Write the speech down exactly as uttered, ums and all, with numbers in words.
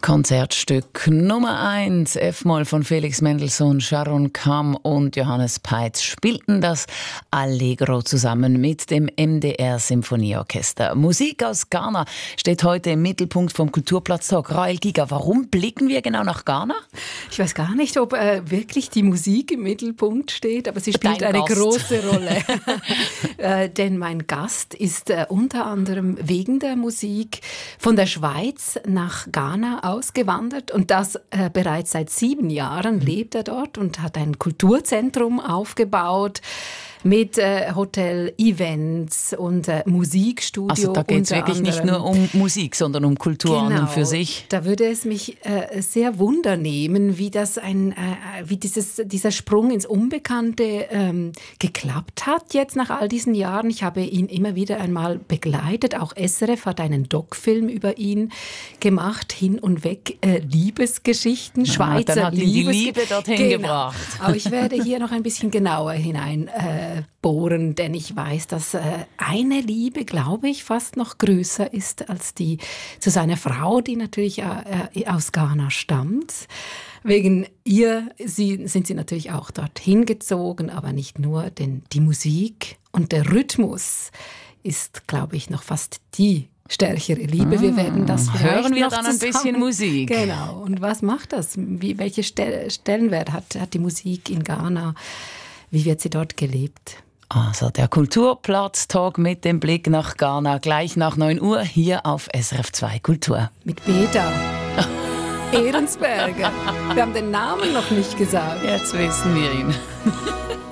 Konzertstück Nummer eins, F-Moll von Felix Mendelssohn, Sharon Kam und Johannes Peitz spielten das Allegro zusammen mit dem M D R Symphonieorchester. Musik aus Ghana steht heute im Mittelpunkt vom Kulturplatztag. Rael Giger, warum blicken wir genau nach Ghana? Ich weiß gar nicht, ob äh, wirklich die Musik im Mittelpunkt steht, aber sie spielt Dein eine Gast. große Rolle. äh, denn mein Gast ist äh, unter anderem wegen der Musik von der Schweiz nach Ghana ausgewandert und das äh, bereits seit sieben Jahren lebt er dort und hat ein Kulturzentrum aufgebaut mit äh, Hotel, Events und äh, Musikstudio. Also da geht es wirklich nicht nur um Musik, sondern um Kultur Genau. an und für sich. Da würde es mich äh, sehr Wunder nehmen, wie das ein, äh, wie dieses, dieser Sprung ins Unbekannte ähm, geklappt hat jetzt nach all diesen Jahren. Ich habe ihn immer wieder einmal begleitet. Auch S R F hat einen Doc-Film über ihn gemacht, hin und weg äh, Liebesgeschichten, Ja, Schweizer dann hat ihn die Liebes- Liebe dorthin Genau. gebracht. Aber ich werde hier noch ein bisschen genauer hinein äh, bohren, denn ich weiß, dass äh, eine Liebe, glaube ich, fast noch größer ist als die zu seiner Frau, die natürlich äh, aus Ghana stammt. Wegen ihr sie, sind sie natürlich auch dorthin gezogen, aber nicht nur, denn die Musik und der Rhythmus ist, glaube ich, noch fast die stärkere Liebe. Wir werden das vielleicht Hören wir noch dann ein zusammen- bisschen Musik. Genau. Und was macht das? Wie, welche Stel- Stellenwert hat, hat die Musik in Ghana? Wie wird sie dort gelebt? Also der Kulturplatztag mit dem Blick nach Ghana, gleich nach neun Uhr hier auf S R F zwei Kultur. Mit Peter Ehrensberger. Wir haben den Namen noch nicht gesagt. Jetzt wissen wir ihn.